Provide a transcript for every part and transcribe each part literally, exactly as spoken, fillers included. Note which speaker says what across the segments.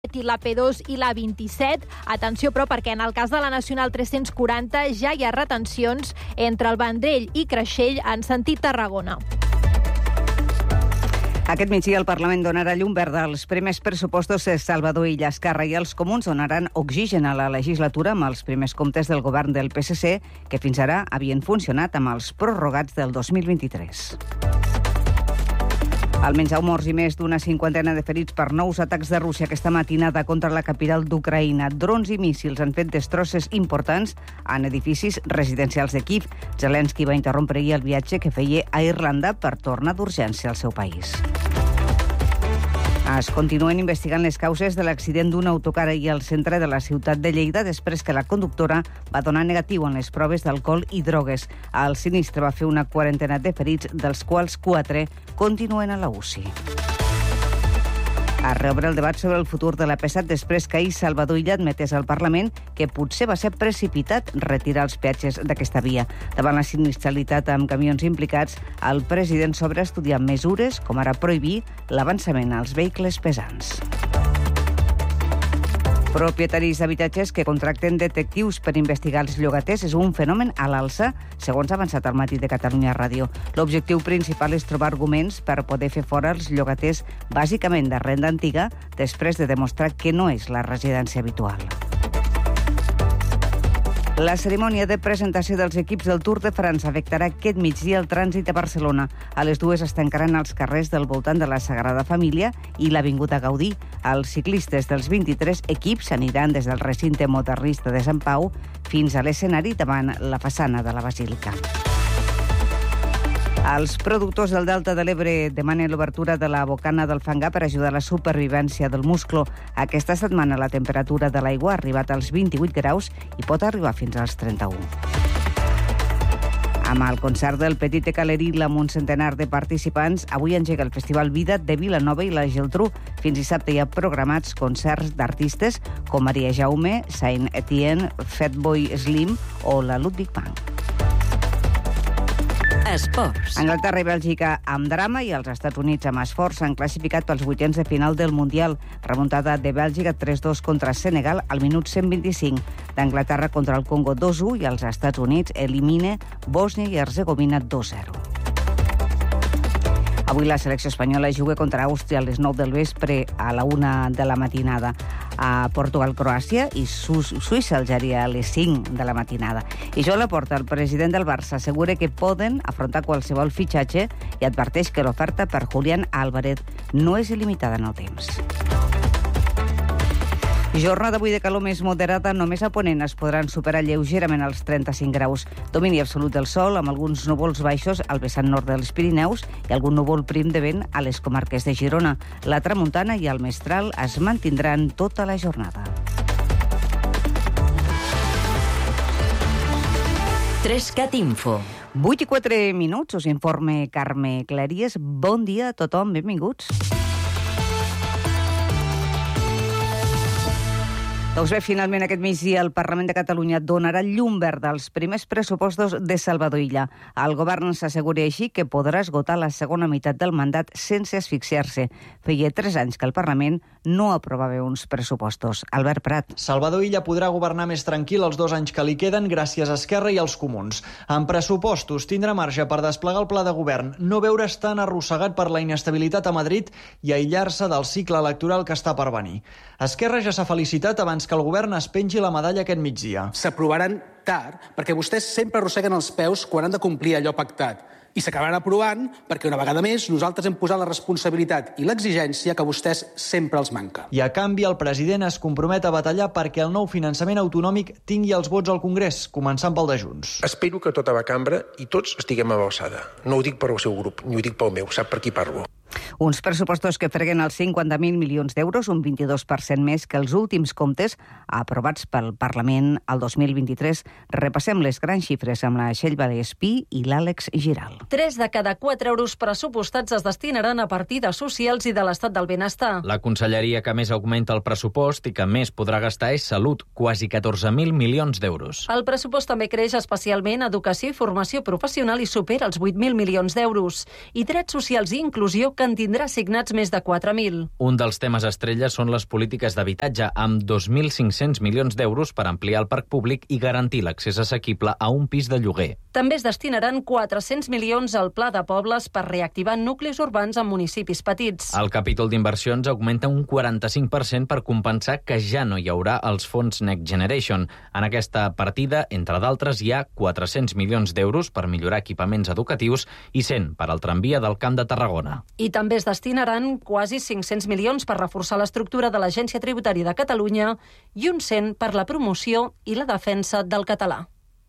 Speaker 1: i la P dos i la vint-i-set. Atenció, però, perquè en el cas de la Nacional tres-cents quaranta ja hi ha retencions entre el Vendrell i Creixell en sentit Tarragona.
Speaker 2: Aquest migdia el Parlament donarà llum verda als primers pressupostos de Salvador Illa. Esquerra i els comuns donaran oxigen a la legislatura amb els primers comptes del govern del P S C, que fins ara havien funcionat amb els prorrogats del dos mil vint-i-tres. Almenys deu morts i més d'una cinquantena de ferits per nous atacs de Rússia aquesta matinada contra la capital d'Ucraïna. Drons i míssils han fet destrosses importants en edificis residencials de Kíev. Zelensky va interrompre ahir el viatge que feia a Irlanda per tornar d'urgència al seu país. Es continuen investigant les causes de l'accident d'un autocar ahir al centre de la ciutat de Lleida després que la conductora va donar negatiu en les proves d'alcohol i drogues. El sinistre va fer una quarantena de ferits, dels quals quatre continuen a la U C I. Es reobre el debat sobre el futur de l'A P set després que ahir Salvador Illa admetés al Parlament que potser va ser precipitat retirar els peatges d'aquesta via. Davant la sinistralitat amb camions implicats, el president s'obre a estudiar mesures com ara prohibir l'avançament als vehicles pesants. Propietaris d'habitatges que contracten detectius per investigar els llogaters és un fenomen a l'alça, segons ha avançat al Matí de Catalunya Ràdio. L'objectiu principal és trobar arguments per poder fer fora els llogaters, bàsicament de renda antiga, després de demostrar que no és la residència habitual. La cerimònia de presentació dels equips del Tour de France afectarà aquest migdia el trànsit a Barcelona. A les dues es tancaran els carrers del voltant de la Sagrada Família i l'Avinguda Gaudí. Els ciclistes dels vint-i-tres equips aniran des del recinte modernista de Sant Pau fins a l'escenari davant la façana de la Basílica. Els productors del Delta de l'Ebre demanen l'obertura de la bocana del Fangar per ajudar a la supervivència del musclo. Aquesta setmana la temperatura de l'aigua ha arribat als vint-i-vuit graus i pot arribar fins als trenta-u. Amb el concert del Petit de Caleril amb un centenar de participants, avui engega el Festival Vida de Vilanova i la Geltrú. Fins dissabte hi ha programats concerts d'artistes com Maria Jaume, Saint Etienne, Fatboy Slim o la Ludwig Bank.
Speaker 3: Esports.
Speaker 2: Anglaterra i Bèlgica amb drama i els Estats Units amb esforç s'han classificat pels vuitens de final del Mundial. Remuntada de Bèlgica tres dos contra Senegal al minut cent vint-i-cinc. D'Anglaterra contra el Congo dos u i els Estats Units elimina Bòsnia i Herzegovina dos zero. Avui la selecció espanyola juga contra Àustria a les nou del vespre a la una de la matinada. A Portugal-Croàcia i Suïssa-Algèria a les cinc de la matinada. I Joan Laporta, el president del Barça, assegura que poden afrontar qualsevol fitxatge i adverteix que l'oferta per Julián Álvarez no és il·limitada en el temps. Jornada avui de calor més moderada, només a ponent es podran superar lleugerament els trenta-cinc graus. Domini absolut del sol, amb alguns núvols baixos al vessant nord dels Pirineus i algun núvol prim de vent a les comarques de Girona. La tramuntana i el mestral es mantindran tota la jornada.
Speaker 3: Trescat Info.
Speaker 2: vuit i quatre minuts, us informe Carme Clèries. Bon dia a tothom, benvinguts. Doncs bé, finalment aquest migdia el Parlament de Catalunya donarà llum verda als primers pressupostos de Salvador Illa. El govern s'assegura així que podrà esgotar la segona meitat del mandat sense asfixiar-se. Feia tres anys que el Parlament no aprovava uns pressupostos. Albert Prat.
Speaker 4: Salvador Illa podrà governar més tranquil els dos anys que li queden gràcies a Esquerra i als comuns. En pressupostos tindrà marge per desplegar el pla de govern, no veure's tan arrossegat per la inestabilitat a Madrid i aïllar-se del cicle electoral que està per venir. Esquerra ja s'ha felicitat abans que el govern es pengi la medalla aquest migdia.
Speaker 5: S'aprovaran tard perquè vostès sempre arrosseguen els peus quan han de complir allò pactat. I s'acabaran aprovant perquè una vegada més nosaltres hem posat la responsabilitat i l'exigència que vostès sempre els manca.
Speaker 4: I a canvi el president es compromet a batallar perquè el nou finançament autonòmic tingui els vots al Congrés, començant pel de Junts.
Speaker 6: Espero que tota la cambra i tots estiguem a l'alçada. No ho dic per al seu grup, ni ho dic pel meu, sap per qui parlo.
Speaker 2: Uns pressupostos que freguen els cinquanta mil milions d'euros, un vint-i-dos per cent més que els últims comptes aprovats pel Parlament el dos mil vint-i-tres. Repassem les grans xifres amb la Txell Vallespí i l'Àlex Giral.
Speaker 7: Tres de cada quatre euros pressupostats es destinaran a partides socials i de l'estat del benestar.
Speaker 8: La conselleria que més augmenta el pressupost i que més podrà gastar és Salut, quasi catorze mil milions d'euros.
Speaker 7: El pressupost també creix especialment Educació i Formació Professional i supera els vuit mil milions d'euros. I Drets Socials i Inclusió que en tindrà assignats més de quatre mil.
Speaker 8: Un dels temes estrella són les polítiques d'habitatge, amb dos mil cinc-cents milions d'euros per ampliar el parc públic i garantir l'accés assequible a un pis de lloguer.
Speaker 7: També es destinaran quatre-cents milions al Pla de Pobles per reactivar nuclis urbans en municipis petits.
Speaker 8: El capítol d'inversions augmenta un quaranta-cinc per cent per compensar que ja no hi haurà els fons Next Generation. En aquesta partida, entre d'altres, hi ha quatre-cents milions d'euros per millorar equipaments educatius i cent per al tramvia del Camp de Tarragona.
Speaker 7: I també es destinaran quasi cinc-cents milions per reforçar l'estructura de l'Agència Tributària de Catalunya i un cent per la promoció i la defensa del català.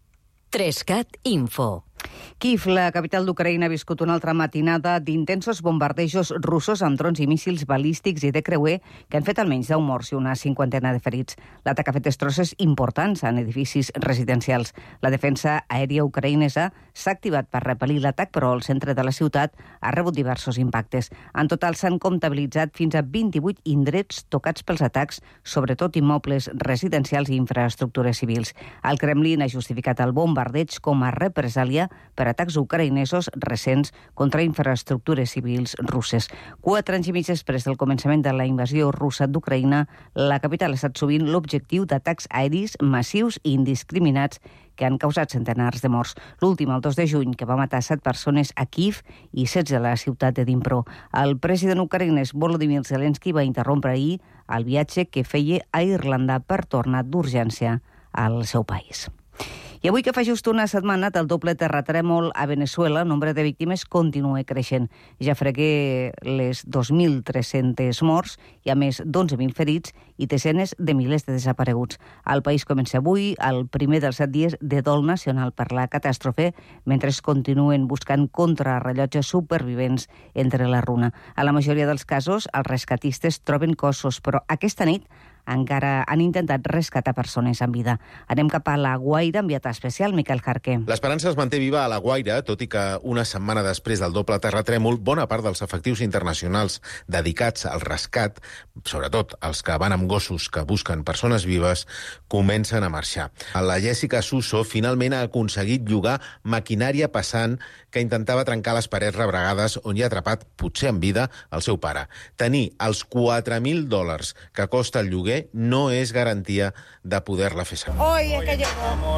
Speaker 3: Trescat Info.
Speaker 2: Kíev, la capital d'Ucraïna, ha viscut una altra matinada d'intensos bombardejos russos amb drons i míssils balístics i de creuer que han fet almenys deu morts i una cinquantena de ferits. L'atac ha fet destrosses importants en edificis residencials. La defensa aèria ucraïnesa s'ha activat per repel·lir l'atac, però el centre de la ciutat ha rebut diversos impactes. En total s'han comptabilitzat fins a vint-i-vuit indrets tocats pels atacs, sobretot immobles residencials i infraestructures civils. El Kremlin ha justificat el bombardeig com a represàlia per atacs ucraïnesos recents contra infraestructures civils russes. Quatre anys i mig després del començament de la invasió russa d'Ucraïna, la capital ha estat sovint l'objectiu d'atacs aeris massius i indiscriminats que han causat centenars de morts. L'últim, el dos de juny, que va matar set persones a Kíev i setze a la ciutat de Dnipro. El president ucraïnès Volodymyr Zelensky va interrompre ahir el viatge que feia a Irlanda per tornar d'urgència al seu país. I avui, que fa just una setmana del doble terratrèmol a Venezuela, el nombre de víctimes continua creixent. Ja fregué les dos mil tres-cents morts, hi ha més d'onze mil ferits i desenes de milers de desapareguts. El país comença avui el primer dels set dies de dol nacional per la catàstrofe, mentre es continuen buscant contrarrellotges supervivents entre la runa. A la majoria dels casos, els rescatistes troben cossos, però aquesta nit encara han intentat rescatar persones en vida. Anem cap a La Guaira, enviat especial Miquel Jarqué.
Speaker 9: L'esperança es manté viva a La Guaira, tot i que una setmana després del doble terratrèmol, bona part dels efectius internacionals dedicats al rescat, sobretot els que van amb gossos que busquen persones vives, comencen a marxar. La Jessica Suso finalment ha aconseguit llogar maquinària pesant que intentava trencar les parets rebregades on hi ha atrapat, potser en vida, el seu pare. Tenir els quatre mil dòlars que costa el lloguer no es garantía de poderla fer servir.
Speaker 10: Hoy es que llegó.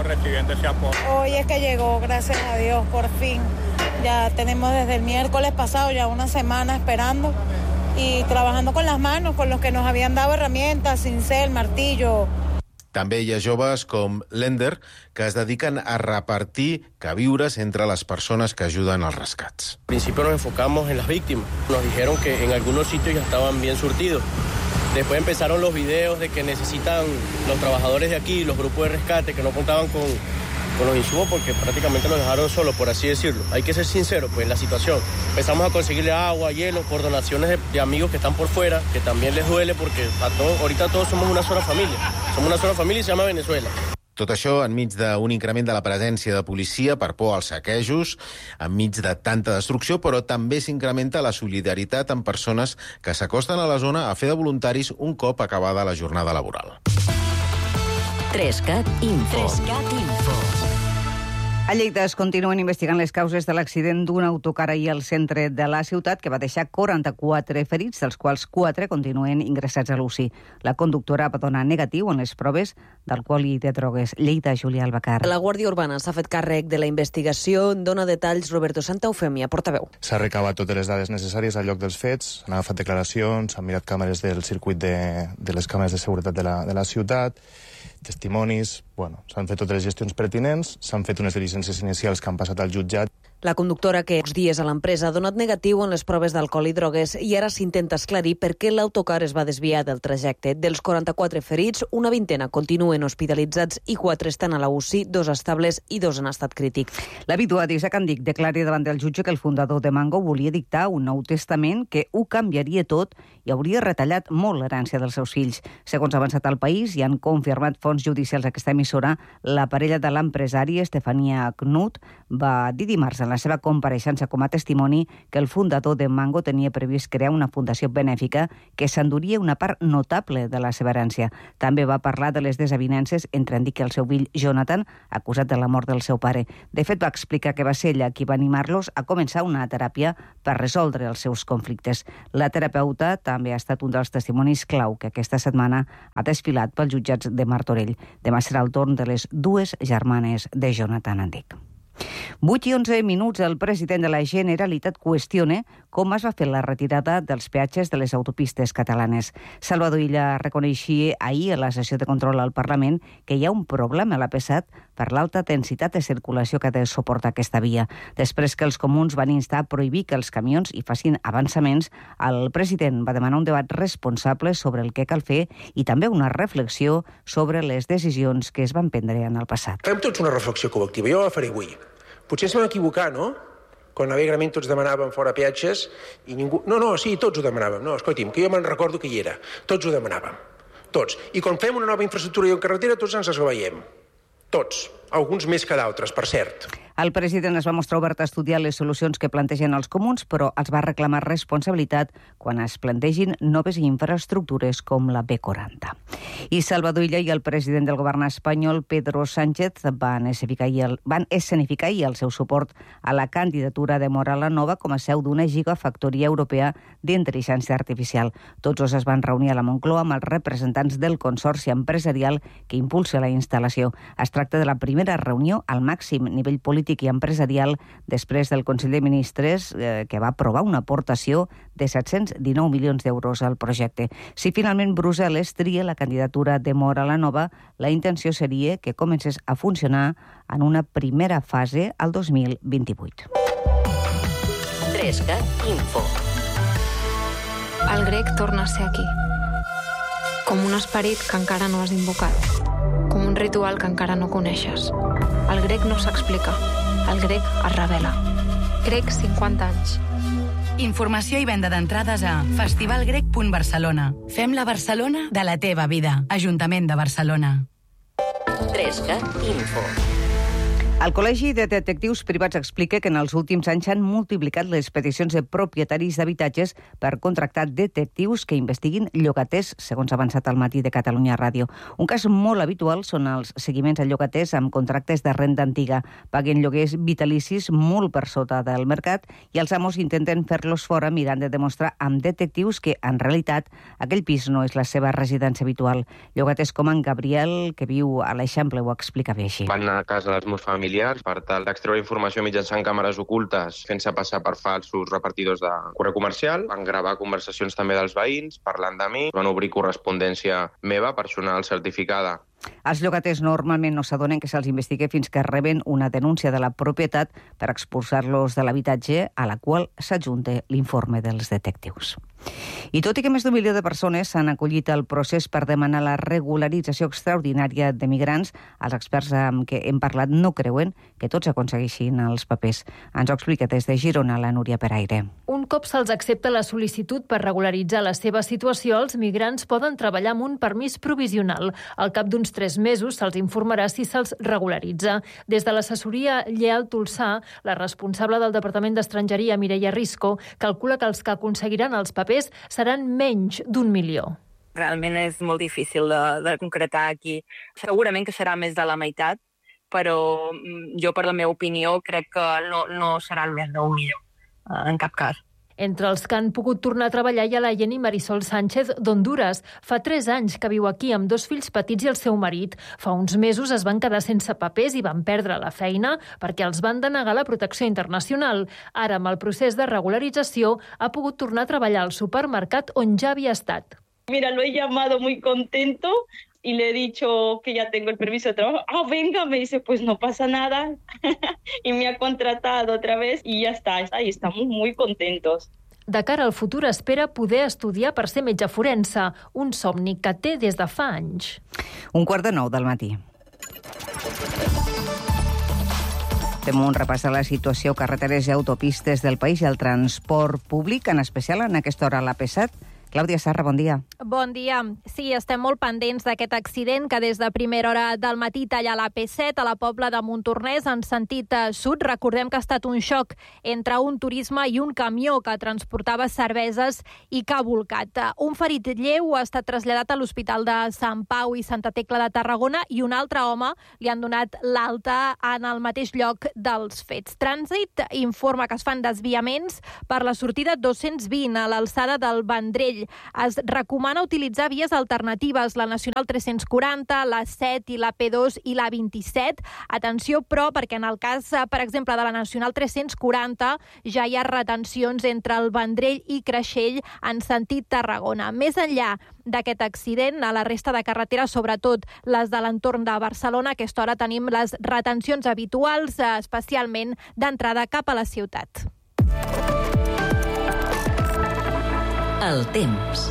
Speaker 10: Hoy es que llegó, gracias a Dios, por fin. Ya tenemos desde el miércoles pasado ya una semana esperando y trabajando con las manos, con los que nos habían dado herramientas, cincel, martillo.
Speaker 9: També hi ha joves com Lender que es dediquen a repartir queviures entre les persones que ajuden als rescats.
Speaker 11: Al principio nos enfocamos en las víctimas. Nos dijeron que en algunos sitios ya estaban bien surtidos. Después empezaron los videos de que necesitan los trabajadores de aquí, los grupos de rescate, que no contaban con, con los insumos porque prácticamente los dejaron solos, por así decirlo. Hay que ser sinceros, pues, en la situación. Empezamos a conseguirle agua, hielo, por donaciones de, de amigos que están por fuera, que también les duele porque a todo, ahorita todos somos una sola familia. Somos una sola familia y se llama Venezuela.
Speaker 9: Tot això enmig d'un increment de la presència de policia per por als saquejos, enmig de tanta destrucció, però també s'incrementa la solidaritat amb persones que s'acosten a la zona a fer de voluntaris un cop acabada la jornada laboral.
Speaker 3: Trescat Info. Trescat Info.
Speaker 2: A Lleida es continuen investigant les causes de l'accident d'un autocar ahir al centre de la ciutat que va deixar quaranta-quatre ferits, dels quals quatre continuen ingressats a l'U C I. La conductora va donar negatiu en les proves d'alcohol i de drogues. Lleida, Júlia Albacar.
Speaker 12: La Guàrdia Urbana s'ha fet càrrec de la investigació. Dona detalls Roberto Santaeufemia, portaveu.
Speaker 13: S'ha recabat totes les dades necessàries al lloc dels fets, s'han agafat declaracions, s'han mirat càmeres del circuit de, de les càmeres de seguretat de la, de la ciutat, testimonis, bueno, s'han fet totes les gestions pertinents, s'han fet unes diligències inicials que han passat al jutjat.
Speaker 12: La conductora, que pocs dies a l'empresa, ha donat negatiu en les proves d'alcohol i drogues i ara s'intenta esclarir per què l'autocar es va desviar del trajecte. Dels quaranta-quatre ferits, una vintena continuen hospitalitzats i quatre estan a la U C I, dos estables i dos en estat crític.
Speaker 2: La vídua d'Isaac Andic declara davant del jutge que el fundador de Mango volia dictar un nou testament que ho canviaria tot i hauria retallat molt l'herència dels seus fills. Segons ha avançat al País i han confirmat fons judicials a aquesta emissora, la parella de l'empresari Estefania Knut va dir dimarts en la la seva compareixença com a testimoni que el fundador de Mango tenia previst crear una fundació benèfica que s'enduria una part notable de la seva herència. També va parlar de les desavinences entre en Dick i el seu fill Jonathan, acusat de la mort del seu pare. De fet, va explicar que va ser ella qui va animar-los a començar una teràpia per resoldre els seus conflictes. La terapeuta també ha estat un dels testimonis clau que aquesta setmana ha desfilat pels jutjats de Martorell. Demà serà el torn de les dues germanes de Jonathan Andic. vuit i onze minuts, el president de la Generalitat qüestiona com es va fer la retirada dels peatges de les autopistes catalanes. Salvador Illa reconeixia ahir a la sessió de control al Parlament que hi ha un problema a l'A P set per l'alta densitat de circulació que ha de suportar aquesta via. Després que els comuns van instar a prohibir que els camions hi facin avançaments, el president va demanar un debat responsable sobre el que cal fer i també una reflexió sobre les decisions que es van prendre en el passat.
Speaker 6: Fem tots una reflexió col·lectiva. Jo la faré avui. Potser ens vam equivocar, no? Quan alegrament tots demanàvem fora peatges i ningú... No, no, sí, tots ho demanàvem. No, escolti'm, que jo me'n recordo que hi era. Tots ho demanàvem. Tots. I quan fem una nova infraestructura i una carretera, tots ens esglaiem. Tots. Alguns més que d'altres, per cert.
Speaker 2: El president es va mostrar obert a estudiar les solucions que plantegen els comuns, però els va reclamar responsabilitat quan es plantegin noves infraestructures com la B quaranta. I Salvador Illa i el president del govern espanyol, Pedro Sánchez, van escenificar ahir el, van escenificar ahir el seu suport a la candidatura de Móra la Nova com a seu d'una gigafactoria europea d'intel·ligència artificial. Tots dos es van reunir a la Moncloa amb els representants del consorci empresarial que impulsa la instal·lació. Es tracta de la primera reunió al màxim nivell polític i empresarial després del Consell de Ministres eh, que va aprovar una aportació de set-cents dinou milions d'euros al projecte. Si finalment Brussel·les tria la candidatura de Móra la Nova, la intenció seria que comencés a funcionar en una primera fase al dos mil vint-i-vuit.
Speaker 3: Trescat Info.
Speaker 14: El grec torna a ser aquí. Com un esperit que encara no has invocat. Com un ritual que encara no coneixes. El grec no s'explica. El grec es revela. Grec cinquanta anys.
Speaker 15: Informació i venda d'entrades a festivalgrec punt barcelona. Fem la Barcelona de la teva vida. Ajuntament de Barcelona.
Speaker 3: Trescat Info.
Speaker 2: El Col·legi de Detectius Privats explica que en els últims anys s'han multiplicat les peticions de propietaris d'habitatges per contractar detectius que investiguin llogaters, segons ha avançat al matí de Catalunya Ràdio. Un cas molt habitual són els seguiments a llogaters amb contractes de renda antiga. Paguen lloguers vitalicis molt per sota del mercat i els amos intenten fer-los fora mirant de demostrar amb detectius que, en realitat, aquell pis no és la seva residència habitual. Llogaters com en Gabriel, que viu a l'Eixample, ho explica bé així.
Speaker 16: Van anar a casa dels meus familiars per tal d'extreure informació mitjançant càmeres ocultes, fent-se passar per falsos repartidors de correu comercial. Van gravar conversacions també dels veïns, parlant de mi. Van obrir correspondència meva, personal certificada.
Speaker 2: Els llogaters normalment no s'adonen que se'ls investigue fins que reben una denúncia de la propietat per expulsar-los de l'habitatge, a la qual s'adjunta l'informe dels detectius. I tot i que més d'un milió de persones s'han acollit al procés per demanar la regularització extraordinària de migrants, els experts amb què hem parlat no creuen que tots aconsegueixin els papers. Ens ho explica des de Girona la Núria Peraire.
Speaker 1: Un cop se'ls accepta la sol·licitud per regularitzar la seva situació, els migrants poden treballar amb un permís provisional. Al cap d'uns tres mesos se'ls informarà si se'ls regularitza. Des de l'assessoria Lleal Tolsà, la responsable del Departament d'Estrangeria, Mireia Risco, calcula que els que aconseguiran els papers seran menys d'un milió.
Speaker 17: Realment és molt difícil de, de concretar aquí. Segurament que serà més de la meitat, però jo, per la meva opinió, crec que no, no serà més d'un milió, en cap cas.
Speaker 1: Entre els que han pogut tornar a treballar hi ha la Jenny Marisol Sánchez d'Honduras. Fa tres anys que viu aquí amb dos fills petits i el seu marit. Fa uns mesos es van quedar sense papers i van perdre la feina perquè els van denegar la protecció internacional. Ara, amb el procés de regularització, ha pogut tornar a treballar al supermercat on ja havia estat.
Speaker 18: Mira, lo he llamado muy contento y le he dicho que ya tengo el permiso de trabajo. Ah, venga, me dice, pues no pasa nada. Y me ha contratado otra vez y ya está. Y estamos muy contentos.
Speaker 1: De cara al futur espera poder estudiar per ser metge forense, un somni que té des de fa anys.
Speaker 2: Un quart de nou del matí. Fem un repàs de la situació a carreteres i autopistes del país i el transport públic, en especial en aquesta hora a l'A P set, Clàudia Serra, bon dia.
Speaker 19: Bon dia. Sí, estem molt pendents d'aquest accident que des de primera hora del matí talla la P set a la Pobla de Montornès en sentit sud. Recordem que ha estat un xoc entre un turisme i un camió que transportava cerveses i que ha volcat. Un ferit lleu ha estat traslladat a l'Hospital de Sant Pau i Santa Tecla de Tarragona i un altre home li han donat l'alta en el mateix lloc dels fets. Trànsit informa que es fan desviaments per la sortida dos-cents vint a l'alçada del Vendrell. Es recomana utilitzar vies alternatives, la Nacional tres-cents quaranta, la set i la P dos i la vint-i-set. Atenció, però, perquè en el cas, per exemple, de la Nacional tres-cents quaranta ja hi ha retencions entre el Vendrell i Creixell en sentit Tarragona. Més enllà d'aquest accident, a la resta de carreteres, sobretot les de l'entorn de Barcelona, a aquesta hora tenim les retencions habituals, especialment d'entrada cap a la ciutat.
Speaker 3: El temps.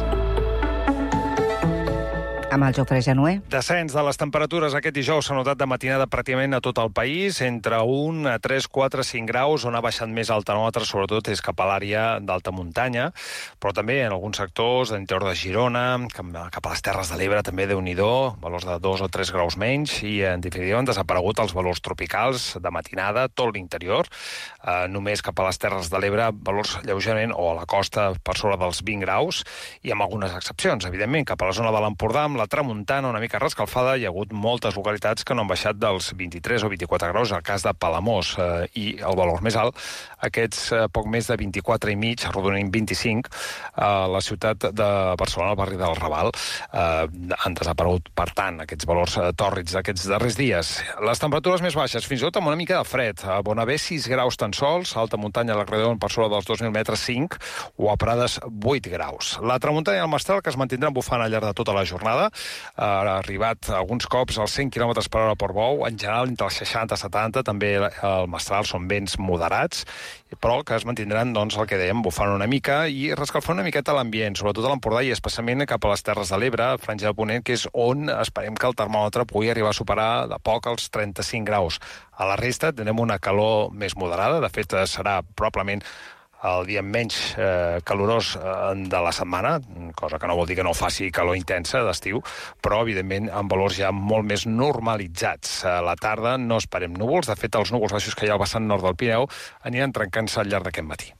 Speaker 2: Amb el Jofre Januer.
Speaker 20: Descens de les temperatures aquest dijous s'ha notat de matinada pràcticament a tot el país, entre un, tres, quatre, cinc graus, on ha baixat més el termòmetre, sobretot és cap a l'àrea d'alta muntanya, però també en alguns sectors de l'interior de Girona, cap a les Terres de l'Ebre, també Déu-n'hi-do, valors de dos o tres graus menys, i en definitiva han desaparegut els valors tropicals de matinada, tot l'interior, eh, només cap a les Terres de l'Ebre, valors lleugerament, o a la costa per sobre dels vint graus, i amb algunes excepcions, evidentment, cap a la zona de l'Empordà, amb la tramuntana una mica rescalfada, hi ha hagut moltes localitats que no han baixat dels vint-i-tres o vint-i-quatre graus, el cas de Palamós, eh, i el valor més alt, aquests eh, poc més de vint-i-quatre i mig, arrodonint vint-i-cinc, a la ciutat de Barcelona, al barri del Raval, eh, han desaparegut, per tant, aquests valors eh, tòrrids d'aquests darrers dies. Les temperatures més baixes, fins i tot amb una mica de fred, a Bonavè sis graus tan sols, a alta muntanya a la Credon per sobre dels dos mil metres cinc, o a Prades vuit graus. La tramuntana i el mestral, que es mantindran bufant al llarg de tota la jornada, ha arribat alguns cops als cent quilòmetres per hora per bou, en general entre els seixanta i setanta, també el mestral són vents moderats, però que es mantindran, doncs, el que dèiem, bufant una mica i rescalfant una miqueta l'ambient, sobretot a l'Empordà i especialment cap a les Terres de l'Ebre, Franja de Ponent, que és on esperem que el termòmetre pugui arribar a superar de poc els trenta-cinc graus. A la resta tenem una calor més moderada, de fet serà probablement el dia menys eh, calorós eh, de la setmana, cosa que no vol dir que no faci calor intensa d'estiu, però, evidentment, amb valors ja molt més normalitzats. A la tarda no esperem núvols. De fet, els núvols baixos que hi ha al vessant nord del Pirineu aniran trencant-se al llarg d'aquest matí.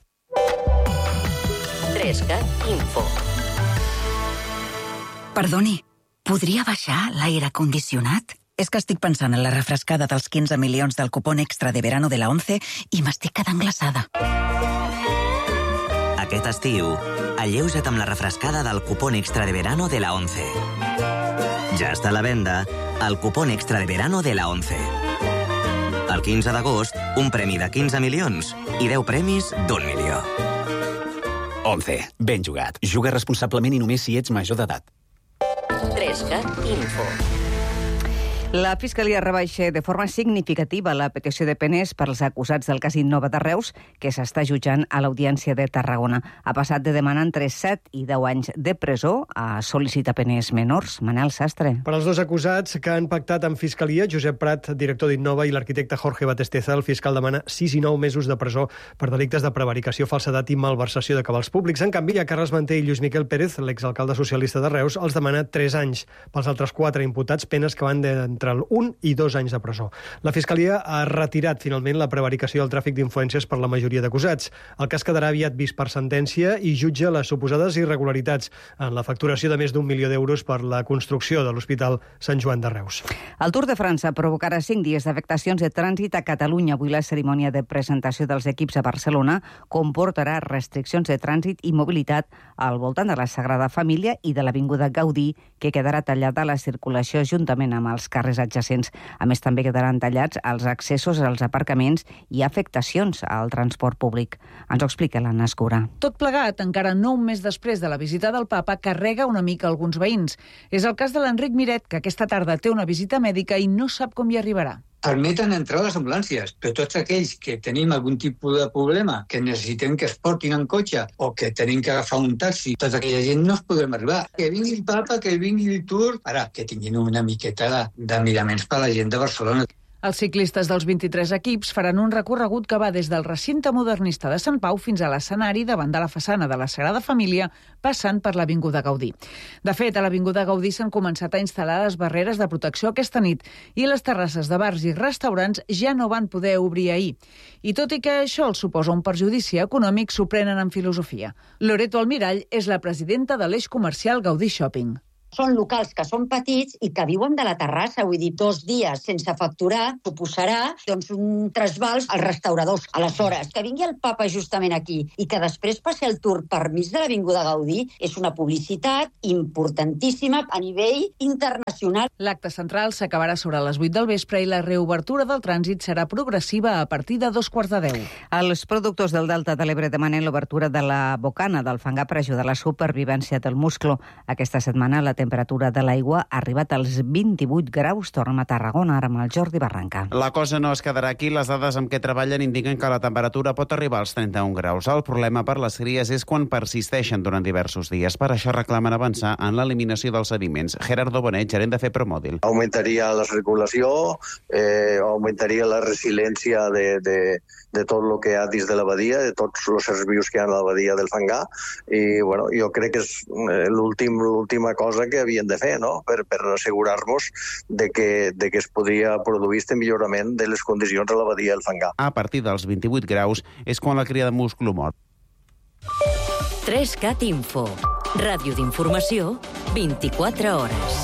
Speaker 3: Trescat Info.
Speaker 21: Perdoni, podria baixar l'aire condicionat? És que estic pensant en la refrescada dels quinze milions del cupón extra de verano de la ONCE i m'estic quedant glaçada.
Speaker 22: Aquest estiu, alleuja't amb la refrescada del cupón extra de verano de la ONCE. Ja està a la venda el cupón extra de verano de la ONCE. El quinze d'agost, un premi de quinze milions i deu premis d'un milió.
Speaker 23: ONCE. Ben jugat. Juga responsablement i només si ets major d'edat.
Speaker 3: Trescat Info.
Speaker 2: La Fiscalia rebaixa de forma significativa la petició de penes per als acusats del cas Innova de Reus, que s'està jutjant a l'Audiència de Tarragona. Ha passat de demanar entre set i deu anys de presó a sol·licitar penes menors. Manel Sastre.
Speaker 24: Per als dos acusats que han pactat amb Fiscalia, Josep Prat, director d'Innova, i l'arquitecte Jorge Batesteza, el fiscal demana sis i nou mesos de presó per delictes de prevaricació, falsedat i malversació de cabals públics. En canvi, a Carles Manté i Lluís Miquel Pérez, l'exalcalde socialista de Reus, els demana tres anys. Pels altres quatre imputats, penes que van d'entre el un i dos anys de presó. La Fiscalia ha retirat finalment la prevaricació i el tràfic d'influències per la majoria d'acusats. El cas quedarà aviat vist per sentència i jutja les suposades irregularitats en la facturació de més d'un milió d'euros per la construcció de l'Hospital Sant Joan de Reus.
Speaker 2: El Tour de França provocarà cinc dies d'afectacions de trànsit a Catalunya. Avui la cerimònia de presentació dels equips a Barcelona comportarà restriccions de trànsit i mobilitat al voltant de la Sagrada Família i de l'Avinguda Gaudí, que quedarà tallada a la circulació juntament amb els carrers adjacents. A més, també quedaran tallats els accessos als aparcaments i afectacions al transport públic. Ens ho explica l'Anna Escura.
Speaker 25: Tot plegat, encara no un mes després de la visita del papa, carrega una mica alguns veïns. És el cas de l'Enric Miret, que aquesta tarda té una visita mèdica i no sap com hi arribarà.
Speaker 26: Permeten entrar les ambulàncies, però tots aquells que tenim algun tipus de problema, que necessitem que es portin en cotxe o que tenim que agafar un taxi, tota aquella gent no es podrem arribar. Que vingui el papa, que vingui el Tour, ara que tinguin una miqueta de, de miraments per a la gent de Barcelona.
Speaker 25: Els ciclistes dels vint-i-tres equips faran un recorregut que va des del recinte modernista de Sant Pau fins a l'escenari davant de la façana de la Sagrada Família, passant per l'Avinguda Gaudí. De fet, a l'Avinguda Gaudí s'han començat a instal·lar les barreres de protecció aquesta nit i les terrasses de bars i restaurants ja no van poder obrir ahir. I tot i que això els suposa un perjudici econòmic, s'ho prenen en filosofia. Loreto Almirall és la presidenta de l'eix comercial Gaudí Shopping.
Speaker 4: Són locals que són petits i que viuen de la terrassa, vull dir, dos dies sense facturar suposarà doncs, un trasbals als restauradors. Aleshores, que vingui el papa justament aquí i que després passi el tour per mig de l'Avinguda Gaudí és una publicitat importantíssima a nivell internacional.
Speaker 25: L'acte central s'acabarà sobre les vuit del vespre i la reobertura del trànsit serà progressiva a partir de dos quarts de deu.
Speaker 2: Els productors del Delta de l'Ebre demanen l'obertura de la bocana del fangar per ajudar a la supervivència del musclo. Aquesta setmana la temperatura de l'aigua ha arribat als vint-i-vuit graus. Tornem a Tarragona, ara amb el Jordi Barranca.
Speaker 5: La cosa no es quedarà aquí. Les dades amb què treballen indiquen que la temperatura pot arribar als trenta-un graus. El problema per les cries és quan persisteixen durant diversos dies. Per això reclamen avançar en l'eliminació dels sediments. Gerardo Bonet, gerent de Fepromòdil.
Speaker 7: Augmentaria la circulació, eh, augmentaria la resiliència de, de, de tot el que hi ha dins de la badia, de tots els éssers vius que hi ha a la badia del fangar. I bueno, jo crec que és l'últim, l'última cosa que havien de fer, no? per, per assegurar-nos de que, de que es podria produir este millorament de les condicions a la badia del fangar.
Speaker 5: A partir dels vint-i-vuit graus és quan la cria de múscul mor.
Speaker 3: tres cat Info. Ràdio d'informació, vint-i-quatre hores.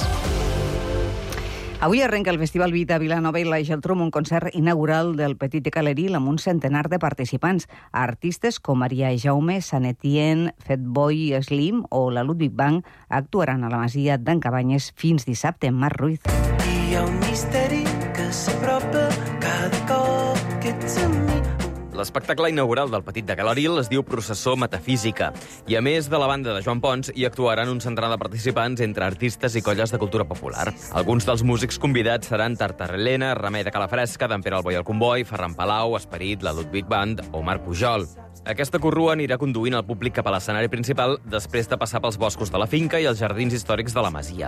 Speaker 2: Avui arrenca el Festival Vita Vilanova i la Geltrú, un concert inaugural del Petit de Caleril amb un centenar de participants. Artistes com Maria Jaume, Sant Etienne, Fatboy Slim o la Ludwig Band actuaran a la Masia d'en Cabanyes fins dissabte. Marc Ruiz.
Speaker 8: Hi ha un misteri que s'apropa cada cop que ets amb mi.
Speaker 10: L'espectacle inaugural del Petit de Caleril es diu Processó Metafísica i, a més de la banda de Joan Pons, hi actuaran un centenar de participants entre artistes i colles de cultura popular. Alguns dels músics convidats seran Tartarelena, Remei de Calafresca, d'en Pere el Boi al Comboi, Ferran Palau, Esperit, la Ludwig Band o Marc Pujol. Aquesta corrua anirà conduint el públic cap a l'escenari principal després de passar pels boscos de la finca i els jardins històrics de la masia.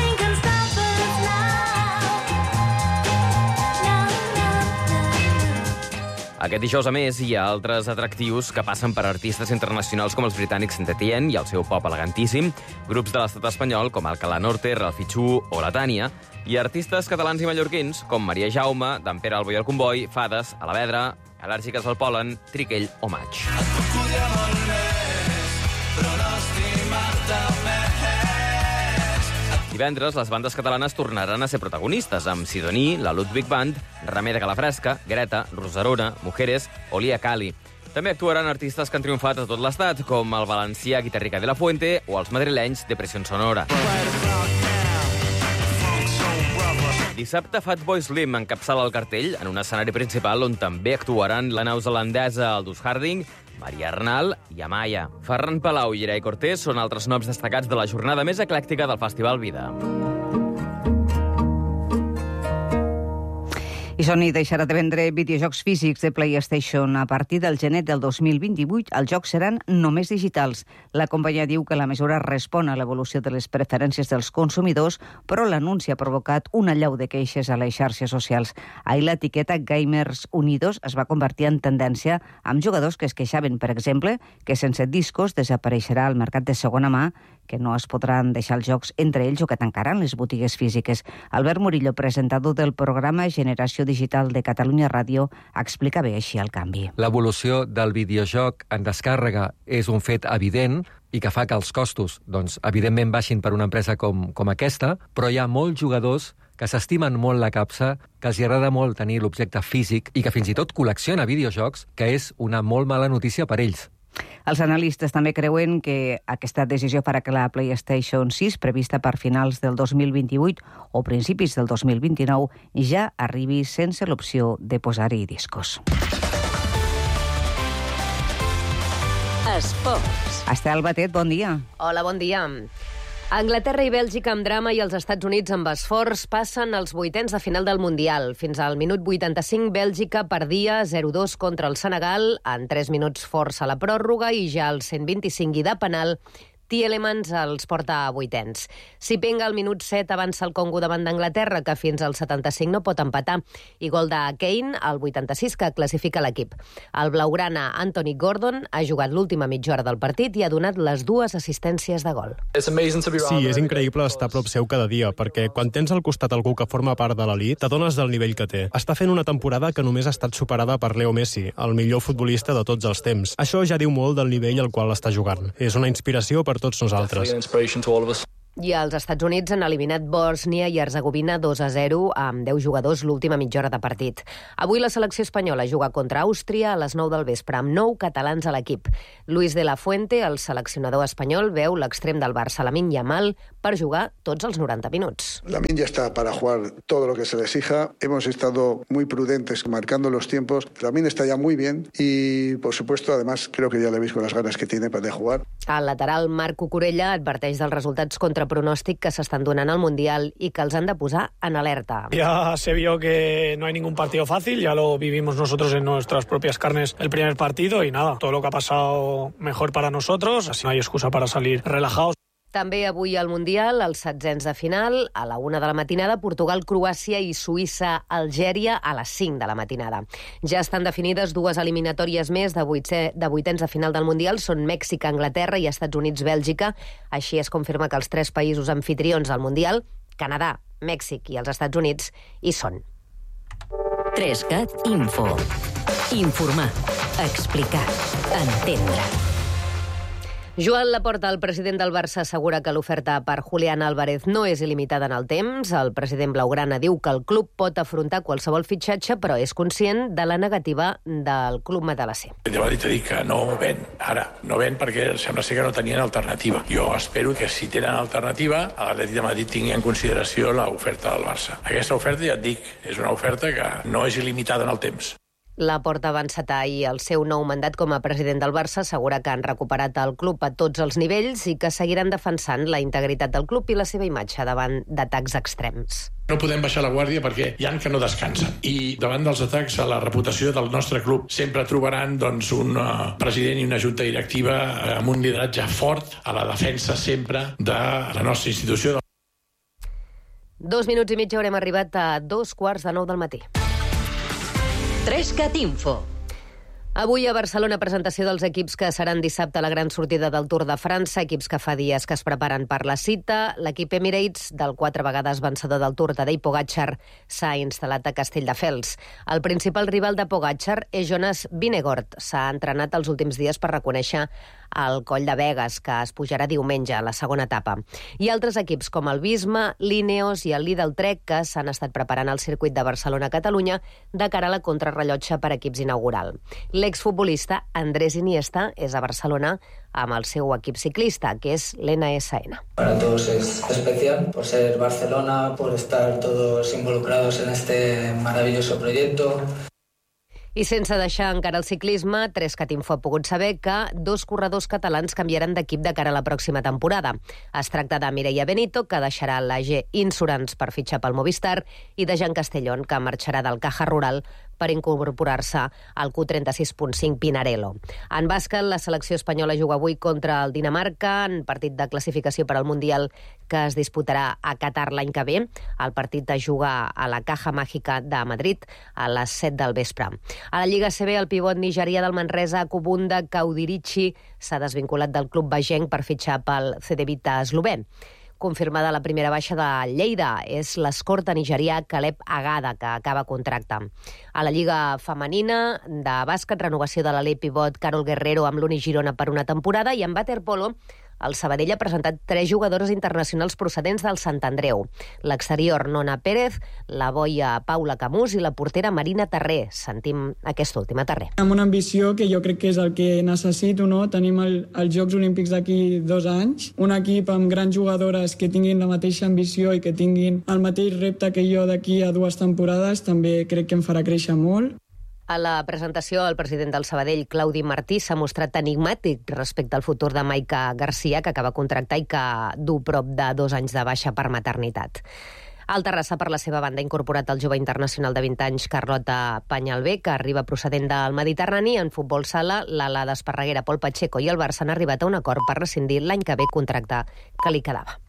Speaker 10: Aquest dijous, a més, hi ha altres atractius que passen per artistes internacionals com els britànics Sant Etienne i el seu pop elegantíssim, grups de l'estat espanyol com Alcalá Norte, Ralphie Chu o la Tània, i artistes catalans i mallorquins com Maria Jaume, d'en Pere el Boi al Comboi, Fades, Alavedra, Al·lèrgiques al pol·len, Triquell o Maig. Divendres, les bandes catalanes tornaran a ser protagonistes, amb Sidoní, la Ludwig Band, Remei de Calafresca, Greta, Rosarona, Mujeres o Lia Cali. També actuaran artistes que han triomfat a tot l'estat, com el valencià Guitarrica de la Fuente o els madrilenys Depressió Sonora. Dissabte, Fatboy Slim encapçala el cartell en un escenari principal on també actuaran la neozelandesa Aldous Harding, Maria Arnal i Amaya. Ferran Palau i Irai Cortés són altres noms destacats de la jornada més eclèctica del Festival Vida.
Speaker 2: I Sony deixarà de vendre videojocs físics de PlayStation. A partir del gener del dos mil vint-i-vuit, els jocs seran només digitals. La companyia diu que la mesura respon a l'evolució de les preferències dels consumidors, però l'anunci ha provocat una allau de queixes a les xarxes socials. Ahir l'etiqueta Gamers Unidos es va convertir en tendència amb jugadors que es queixaven, per exemple, que sense discos desapareixerà el mercat de segona mà, que no es podran deixar els jocs entre ells o que tancaran les botigues físiques. Albert Murillo, presentador del programa Generació Digital de Catalunya Ràdio, explica bé així el canvi.
Speaker 11: L'evolució del videojoc en descàrrega és un fet evident i que fa que els costos, doncs, evidentment, baixin per una empresa com, com aquesta, però hi ha molts jugadors que s'estimen molt la capsa, que els agrada molt tenir l'objecte físic i que fins i tot col·lecciona videojocs, que és una molt mala notícia per ells.
Speaker 2: Els analistes també creuen que aquesta decisió farà que la PlayStation sis, prevista per finals del dos mil vint-i-vuit o principis del dos mil vint-i-nou, ja arribi sense l'opció de posar-hi discos.
Speaker 3: Esports.
Speaker 2: Estel Batet, bon dia.
Speaker 27: Hola, bon dia. Anglaterra i Bèlgica amb drama i els Estats Units amb esforç passen als vuitens de final del Mundial. Fins al minut vuitanta-cinc, Bèlgica perdia zero dos contra el Senegal, en tres minuts força a la pròrroga i ja al cent vint-i-cinc i de penal Tielemans els porta a vuitens. Si penga al minut set avança el Congo davant d'Anglaterra, que fins al setanta-cinc no pot empatar, i gol de Kane al vuitanta-sis, que classifica l'equip. El blaugrana Anthony Gordon ha jugat l'última mitja hora del partit i ha donat les dues assistències de gol.
Speaker 6: Sí, és increïble estar a prop seu cada dia, perquè quan tens al costat algú que forma part de l'elit, t'adones del nivell que té. Està fent una temporada que només ha estat superada per Leo Messi, el millor futbolista de tots els temps. Això ja diu molt del nivell al qual està jugant. És una inspiració per tots nosaltres.
Speaker 27: I els Estats Units han eliminat Bòsnia i Herzegovina dos a zero amb deu jugadors l'última mitja hora de partit. Avui la selecció espanyola juga contra Àustria a les nou del vespre, amb nou catalans a l'equip. Luis de la Fuente, el seleccionador espanyol, veu l'extrem del Barça, Lamine Yamal, per jugar tots els noranta minuts.
Speaker 9: Lamine ya está para jugar todo lo que se le exija. Hemos estado muy prudentes marcando los tiempos. Lamine está ya muy bien y, por supuesto, además, creo que ya le veis con las ganas que tiene para jugar.
Speaker 27: El lateral Marc Cucurella adverteix dels resultats contra pronòstic que s'estan donant al Mundial i que els han de posar en alerta.
Speaker 12: Ya se vio que no hay ningún partido fácil, ya lo vivimos nosotros en nuestras propias carnes el primer partido y nada, todo lo que ha pasado mejor para nosotros, así no hay excusa para salir relajados.
Speaker 27: També avui al Mundial, els setzents de final, a la una de la matinada, Portugal, Croàcia i Suïssa, Algèria, a les cinc de la matinada. Ja estan definides dues eliminatòries més de, vuitè, de vuitens de final del Mundial, són Mèxic, Anglaterra i Estats Units, Bèlgica. Així es confirma que els tres països anfitrions al Mundial, Canadà, Mèxic i els Estats Units, hi són.
Speaker 3: tres cat Info. Informar, explicar, entendre.
Speaker 27: Joan Laporta, el president del Barça, assegura que l'oferta per Julián Álvarez no és il·limitada en el temps. El president blaugrana diu que el club pot afrontar qualsevol fitxatge, però és conscient de la negativa del club matalasser.
Speaker 13: De Madrid ha dit que no ven, ara, no ven perquè sembla ser que no tenien alternativa. Jo espero que si tenen alternativa, l'Atlètic de Madrid tingui en consideració l'oferta del Barça. Aquesta oferta, ja et dic, és una oferta que no és il·limitada en el temps.
Speaker 27: Laporta va encetar ahir el seu nou mandat com a president del Barça, assegura que han recuperat el club a tots els nivells i que seguiran defensant la integritat del club i la seva imatge davant d'atacs extrems.
Speaker 13: No podem baixar la guàrdia perquè hi ha que no descansen. I davant dels atacs a la reputació del nostre club sempre trobaran doncs, un uh, president i una junta directiva amb un lideratge fort a la defensa sempre de la nostra institució.
Speaker 27: Dos minuts i mig haurem arribat a dos quarts de nou del matí.
Speaker 3: tres cat Info.
Speaker 27: Avui a Barcelona, presentació dels equips que seran dissabte a la gran sortida del Tour de França, equips que fa dies que es preparen per la cita. L'equip Emirates, del quatre vegades vencedor del Tour, Tadej Pogačar, s'ha instal·lat a Castelldefels. El principal rival de Pogačar és Jonas Vingegaard. S'ha entrenat els últims dies per reconèixer el Coll de Begues, que es pujarà diumenge a la segona etapa. I altres equips com el Visma, l'Ineos i el Lidl Trek, que s'han estat preparant al circuit de Barcelona-Catalunya de cara a la contrarrellotge per equips inaugural. L'exfutbolista Andrés Iniesta és a Barcelona amb el seu equip ciclista, que és l'N S N.
Speaker 14: Para todos es especial por ser Barcelona, por estar todos involucrados en este maravilloso proyecto.
Speaker 27: I sense deixar encara el ciclisme, tres cat Info ha pogut saber que dos corredors catalans canviaran d'equip de cara a la pròxima temporada. Es tracta de Mireia Benito, que deixarà l'A G Insurance per fitxar pel Movistar, i de Jean Castellón, que marxarà del Caja Rural per incorporar-se al Q trenta-sis punt cinc Pinarello. En bàsquet, la selecció espanyola juga avui contra el Dinamarca en partit de classificació per al Mundial que es disputarà a Qatar l'any que ve. El partit es juga a la Caja Mágica de Madrid a les set del vespre. A la Lliga A C B, el pivot nigerià del Manresa, Kubunda Kaudirichi, s'ha desvinculat del club bagenc per fitxar pel Cedevita eslovè. Confirmada la primera baixa de Lleida, és l'escorta nigerià Caleb Agada, que acaba contracte. A la Lliga Femenina de bàsquet, renovació de l'Alep pivot Carol Guerrero amb l'Uni Girona per una temporada, i en waterpolo el Sabadell ha presentat tres jugadores internacionals procedents del Sant Andreu. L'exterior, Nona Pérez, la boia Paula Camus i la portera Marina Terré. Sentim aquesta última, Terré.
Speaker 15: Amb una ambició que jo crec que és el que necessito, no? Tenim el, els Jocs Olímpics d'aquí dos anys, un equip amb grans jugadores que tinguin la mateixa ambició i que tinguin el mateix repte que jo d'aquí a dues temporades, també crec que em farà créixer molt.
Speaker 27: A la presentació, el president del Sabadell, Claudi Martí, s'ha mostrat enigmàtic respecte al futur de Maica Garcia, que acaba contractar i que du prop de dos anys de baixa per maternitat. Al Terrassa, per la seva banda, ha incorporat el jove internacional de vint anys Carlota Peñalver, que arriba procedent del Mediterrani. En futbol sala, l'ala d'Esparreguera, Pol Pacheco i el Barça han arribat a un acord per rescindir l'any que ve contracte que li quedava.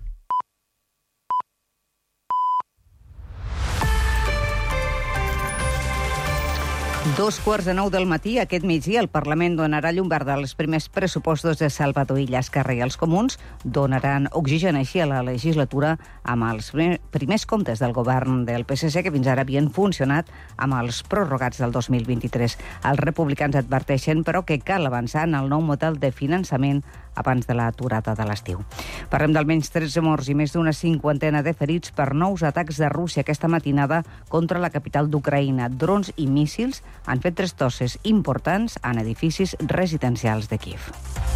Speaker 2: Dos quarts de nou del matí, aquest migdia, el Parlament donarà llum verda als primers pressupostos de Salvador Illa. Esquerra i els comuns donaran oxigen així a la legislatura amb els primers comptes del govern del P S C, que fins ara havien funcionat amb els prorrogats del dos mil vint-i-tres. Els republicans adverteixen, però, que cal avançar en el nou model de finançament abans de l'aturada de l'estiu. Parlem d'almenys tretze morts i més d'una cinquantena de ferits per nous atacs de Rússia aquesta matinada contra la capital d'Ucraïna. Drons i míssils han fet trastosses importants en edificis residencials de Kíev.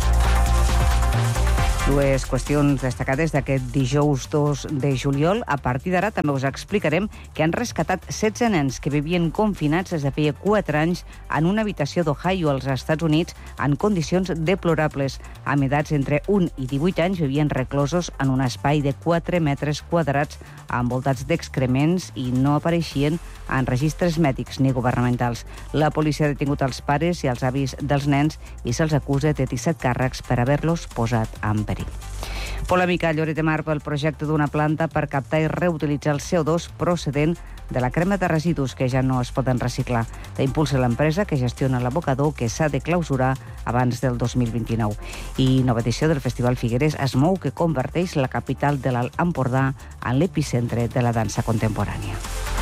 Speaker 2: Dues qüestions destacades d'aquest dijous dos de juliol. A partir d'ara també us explicarem que han rescatat setze nens que vivien confinats des de feia quatre anys en una habitació d'Ohio, als Estats Units, en condicions deplorables. Amb edats entre un i divuit anys vivien reclosos en un espai de quatre metres quadrats envoltats d'excrements i no apareixien en registres mèdics ni governamentals. La policia ha detingut els pares i els avis dels nens i se'ls acusa de disset càrrecs per haver-los posat en perill. Polèmica a Lloret de Mar pel projecte d'una planta per captar i reutilitzar el C O dos procedent de la crema de residus que ja no es poden reciclar. La impulsa l'empresa que gestiona l'abocador, que s'ha de clausurar abans del dos mil vint-i-nou. I nova edició del Festival Figueres es mou, que converteix la capital de l'Alt Empordà en l'epicentre de la dansa contemporània.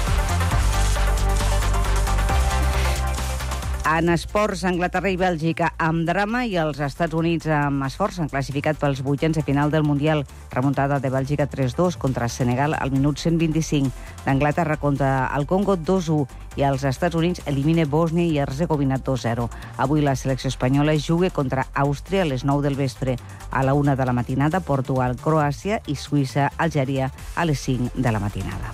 Speaker 2: En esports, Anglaterra i Bèlgica amb drama i els Estats Units amb esforç han classificat pels vuitens de final del Mundial. Remuntada de Bèlgica tres dos contra Senegal al minut cent vint-i-cinc. D'Anglaterra contra el Congo dos u i els Estats Units elimina Bòsnia i Herzegovina dos zero. Avui la selecció espanyola juga contra Àustria a les nou del vespre. A la una de la matinada, Portugal, Croàcia i Suïssa, Algèria a les cinc de la matinada.